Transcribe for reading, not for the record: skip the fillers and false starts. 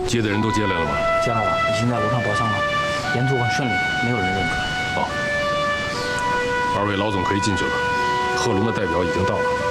接的人都接来了吗？ 接来了，已经在楼上包厢了，沿途很顺利，没有人认出来。 好，二位老总可以进去了，贺龙的代表已经到了。